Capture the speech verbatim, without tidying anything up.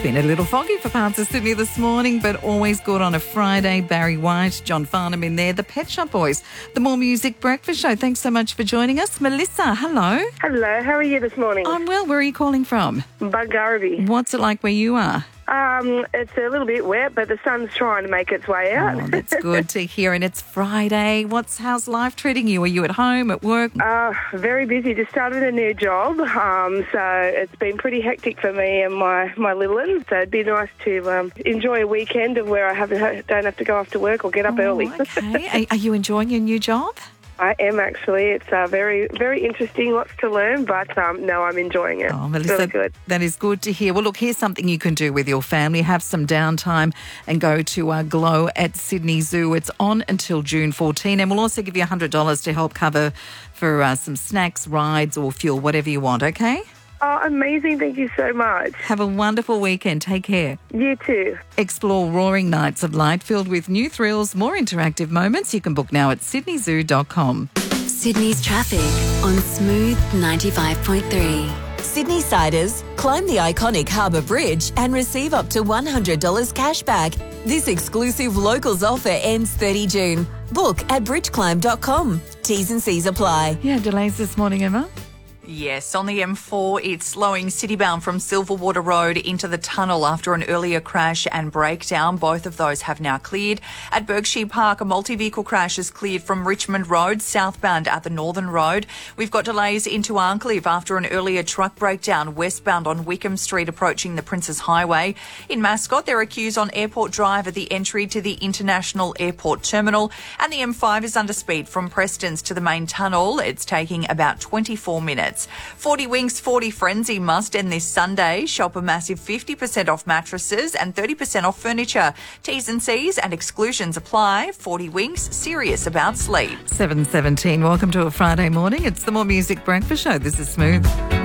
been a little foggy for parts of Sydney this morning, but always good on a Friday. Barry White, John Farnham in there, the Pet Shop Boys, the More Music Breakfast Show. Thanks so much for joining us. Melissa, hello. Hello, how are you this morning? I'm well. Where are you calling from? Bungarby. What's it like where you are? Um, it's a little bit wet, but the sun's trying to make its way out. Oh, that's good to hear. And it's Friday. What's how's life treating you? Are you at home, at work? Uh, very busy. Just started a new job, um, so it's been pretty hectic for me and my, my little one. So it'd be nice to um, enjoy a weekend of where I haven't don't have to go off to work or get up oh, early. Okay. Are, are you enjoying your new job? I am actually. It's uh, very, very interesting, lots to learn, but um, no, I'm enjoying it. Oh, Melissa, really good. That is good to hear. Well, look, here's something you can do with your family. Have some downtime and go to uh, Glow at Sydney Zoo. It's on until June fourteenth, and we'll also give you one hundred dollars to help cover for uh, some snacks, rides or fuel, whatever you want, okay? Oh, amazing. Thank you so much. Have a wonderful weekend. Take care. You too. Explore roaring nights of light filled with new thrills, more interactive moments. You can book now at sydney zoo dot com. Sydney's traffic on Smooth ninety-five point three. Sydney Siders, climb the iconic Harbour Bridge and receive up to one hundred dollars cash back. This exclusive locals offer ends thirtieth of June. Book at bridge climb dot com. T's and C's apply. Yeah, delays this morning, Emma. Yes, on the M four, it's slowing citybound from Silverwater Road into the tunnel after an earlier crash and breakdown. Both of those have now cleared. At Berkshire Park, a multi-vehicle crash is cleared from Richmond Road, southbound at the Northern Road. We've got delays into Arncliffe after an earlier truck breakdown westbound on Wickham Street approaching the Princes Highway. In Mascot, there are queues on Airport Drive at the entry to the International Airport Terminal. And the M five is under speed from Prestons to the main tunnel. It's taking about twenty-four minutes. forty Winks forty Frenzy must end this Sunday. Shop a massive fifty percent off mattresses and thirty percent off furniture. T's and C's and exclusions apply. forty Winks, serious about sleep. seven seventeen. Welcome to a Friday morning. It's the More Music Breakfast Show. This is Smooth.